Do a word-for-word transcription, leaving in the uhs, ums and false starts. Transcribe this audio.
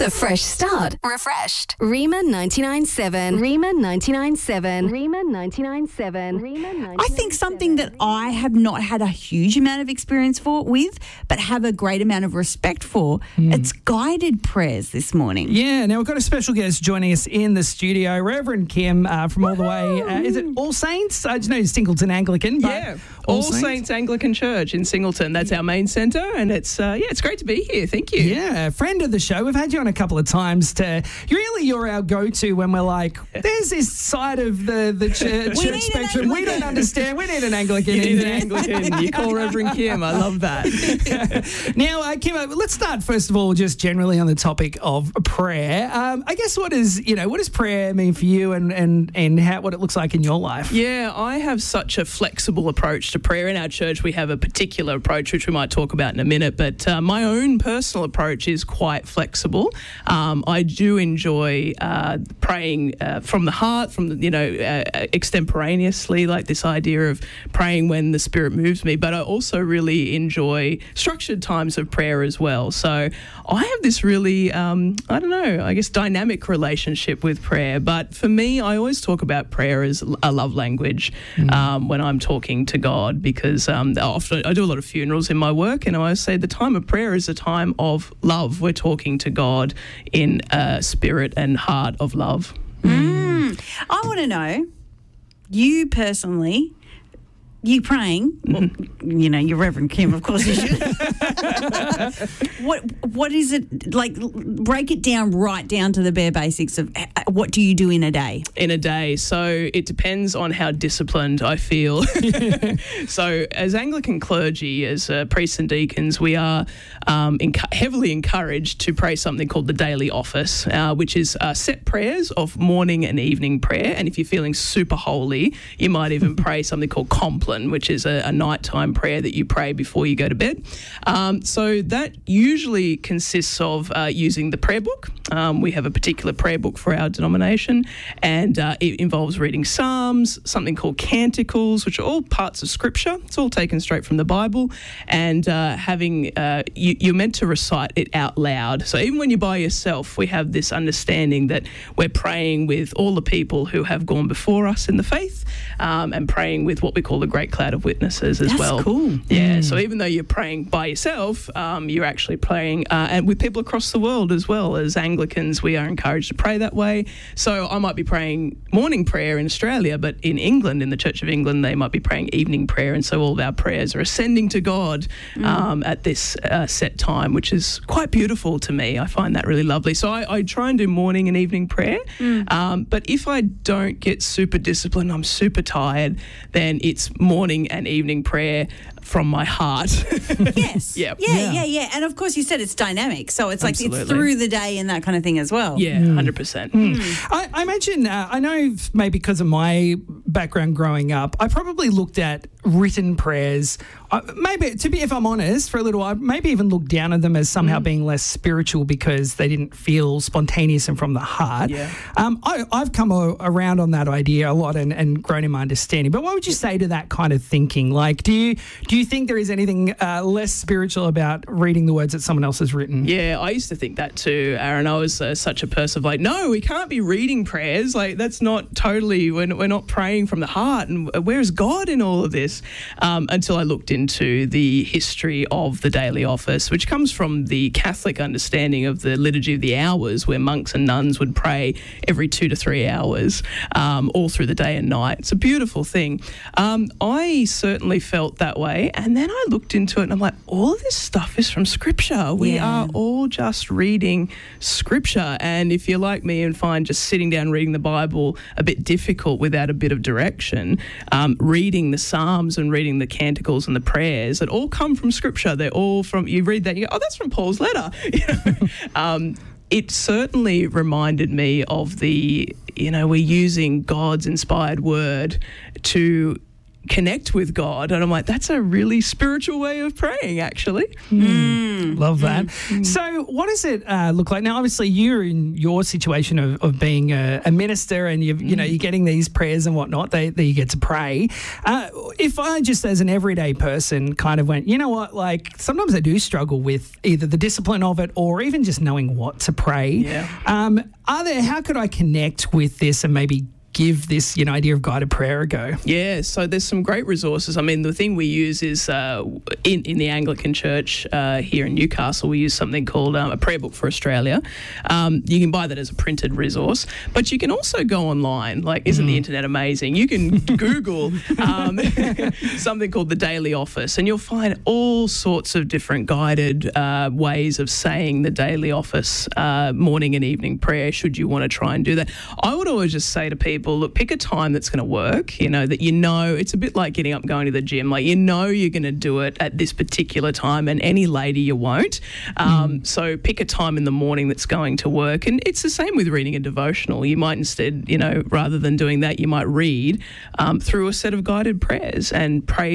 The fresh start. Refreshed. Rima ninety-nine point seven. Rima ninety-nine point seven. Rima ninety-nine point seven. I think something that I have not had a huge amount of experience for with, but have a great amount of respect for, mm. it's guided prayers this morning. Yeah, now we've got a special guest joining us in the studio, Reverend Kim uh, from all the way, uh, is it All Saints? I just know Singleton Anglican. But yeah, All, All Saints? Saints Anglican Church in Singleton. That's our main centre, and it's uh, yeah, it's great to be here. Thank you. Yeah, friend of the show. We've had you on a couple of times. To really, you're our go-to when we're like, there's this side of the the church, church spectrum we don't understand. We need an Anglican. You need in an there. Anglican. You call Reverend Kim. I love that. Now, uh, Kim, uh, let's start first of all just generally on the topic of prayer. Um, I guess what is you know what does prayer mean for you, and and and how what it looks like in your life? Yeah, I have such a flexible approach to prayer. In our church, we have a particular approach, which we might talk about in a minute. But uh, my own personal approach is quite flexible. Um, I do enjoy uh, praying uh, from the heart, from the, you know uh, extemporaneously, like this idea of praying when the Spirit moves me. But I also really enjoy structured times of prayer as well. So I have this really, um, I don't know, I guess dynamic relationship with prayer. But for me, I always talk about prayer as a love language mm. um, when I'm talking to God, because um, often I do a lot of funerals in my work, and I always say the time of prayer is a time of love. We're talking to God in a spirit and heart of love. Mm. I want to know, you personally, you praying, mm-hmm. well, you know, you're Reverend Kim, of course you should. what What is it, like, break it down right down to the bare basics of what do you do in a day? In a day. So it depends on how disciplined I feel. So as Anglican clergy, as uh, priests and deacons, we are um, enc- heavily encouraged to pray something called the daily office, uh, which is uh, set prayers of morning and evening prayer. And if you're feeling super holy, you might even pray something called Compline, which is a, a nighttime prayer that you pray before you go to bed. Um, so that usually consists of uh, using the prayer book. Um, we have a particular prayer book for our denomination, and uh, it involves reading Psalms, something called Canticles, which are all parts of Scripture. It's all taken straight from the Bible, and uh, having uh, you, you're meant to recite it out loud. So even when you're by yourself, we have this understanding that we're praying with all the people who have gone before us in the faith, um, and praying with what we call the Great Cloud of Witnesses as That's well. That's cool. Yeah, mm. so even though you're praying by yourself, um, you're actually praying uh, and with people across the world as well. As Anglicans, we are encouraged to pray that way. So I might be praying morning prayer in Australia, but in England, in the Church of England, they might be praying evening prayer, and so all of our prayers are ascending to God mm. um, at this uh, set time, which is quite beautiful to me. I find that really lovely. So I, I try and do morning and evening prayer, mm. um, but if I don't get super disciplined, I'm super tired, then it's morning and evening prayer from my heart. Yes. Yep. Yeah, yeah, yeah, yeah. And of course you said it's dynamic, so it's like Absolutely. it's through the day and that kind of thing as well. Yeah, mm. one hundred percent. Mm. Mm. I, I imagine, uh, I know maybe because of my background growing up, I probably looked at written prayers, uh, maybe, to be, if I'm honest, for a little while, maybe even looked down at them as somehow mm. being less spiritual because they didn't feel spontaneous and from the heart. Yeah. Um, I, I've come a, around on that idea a lot and, and grown in my understanding. But what would you say to that kind of thinking? Like, do you do you think there is anything uh, less spiritual about reading the words that someone else has written? Yeah, I used to think that too, Aaron. I was uh, such a person of like, no, we can't be reading prayers. Like, that's not totally, we're, we're not praying from the heart. And where's God in all of this? Um, until I looked into the history of the daily office, which comes from the Catholic understanding of the Liturgy of the Hours, where monks and nuns would pray every two to three hours, um, all through the day and night. It's a beautiful thing. Um, I certainly felt that way. And then I looked into it and I'm like, all of this stuff is from Scripture. We Yeah. are all just reading Scripture. And if you're like me and find just sitting down reading the Bible a bit difficult without a bit of direction, um, reading the Psalms and reading the Canticles and the prayers that all come from Scripture. They're all from, you read that and you go, oh, that's from Paul's letter. You know? um, it certainly reminded me of the, you know, we're using God's inspired word to connect with God, and I'm like, that's a really spiritual way of praying, actually. Mm. Love that. So, what does it uh, look like now? Obviously, you're in your situation of, of being a, a minister, and you you know you're getting these prayers and whatnot that, that you get to pray. Uh, if I just, as an everyday person, kind of went, you know what, like sometimes I do struggle with either the discipline of it or even just knowing what to pray. Yeah. Um, are there? How could I connect with this and maybe give this, you know, idea of guided prayer a go? Yeah, so there's some great resources. I mean, the thing we use is uh, in, in the Anglican Church uh, here in Newcastle, we use something called um, a prayer book for Australia. Um, you can buy that as a printed resource, but you can also go online. Like, isn't mm. the internet amazing? You can Google um, something called the Daily Office, and you'll find all sorts of different guided uh, ways of saying the Daily Office, uh, morning and evening prayer, should you want to try and do that. I would always just say to people, look, pick a time that's going to work, you know, that you know, it's a bit like getting up and going to the gym. Like, you know you're going to do it at this particular time, and any later you won't. Um, mm. So pick a time in the morning that's going to work. And it's the same with reading a devotional. You might instead, you know, rather than doing that, you might read um, through a set of guided prayers and pray